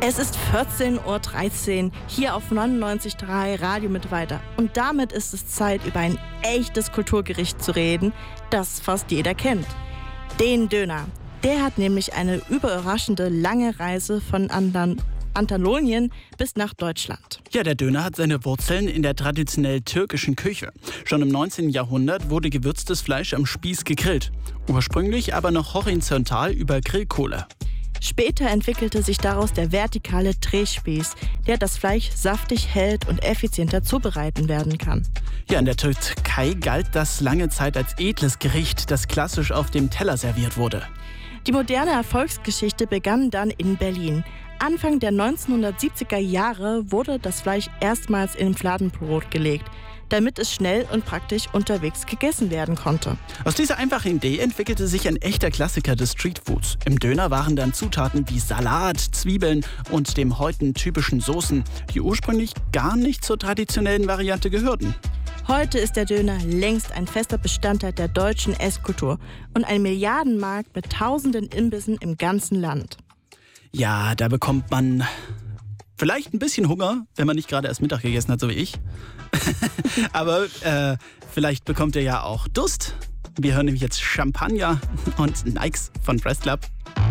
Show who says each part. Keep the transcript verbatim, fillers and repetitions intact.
Speaker 1: Es ist vierzehn Uhr dreizehn, hier auf neunundneunzig Komma drei Radio Mittweida. Und damit ist es Zeit, über ein echtes Kulturgericht zu reden, das fast jeder kennt. Den Döner. Der hat nämlich eine überraschende lange Reise von Andan- Andalusien bis nach Deutschland.
Speaker 2: Ja, der Döner hat seine Wurzeln in der traditionell türkischen Küche. Schon im neunzehnten Jahrhundert wurde gewürztes Fleisch am Spieß gegrillt. Ursprünglich aber noch horizontal über Grillkohle.
Speaker 1: Später entwickelte sich daraus der vertikale Drehspieß, der das Fleisch saftig hält und effizienter zubereiten werden kann.
Speaker 2: Ja, in der Türkei galt das lange Zeit als edles Gericht, das klassisch auf dem Teller serviert wurde.
Speaker 1: Die moderne Erfolgsgeschichte begann dann in Berlin. Anfang der neunzehnhundertsiebziger Jahre wurde das Fleisch erstmals in Fladenbrot gelegt, damit es schnell und praktisch unterwegs gegessen werden konnte.
Speaker 2: Aus dieser einfachen Idee entwickelte sich ein echter Klassiker des Streetfoods. Im Döner waren dann Zutaten wie Salat, Zwiebeln und dem heute typischen Soßen, die ursprünglich gar nicht zur traditionellen Variante gehörten.
Speaker 1: Heute ist der Döner längst ein fester Bestandteil der deutschen Esskultur und ein Milliardenmarkt mit tausenden Imbissen im ganzen Land.
Speaker 2: Ja, da bekommt man vielleicht ein bisschen Hunger, wenn man nicht gerade erst Mittag gegessen hat, so wie ich. Aber äh, vielleicht bekommt ihr ja auch Durst. Wir hören nämlich jetzt Champagner und Nikes von Press Club.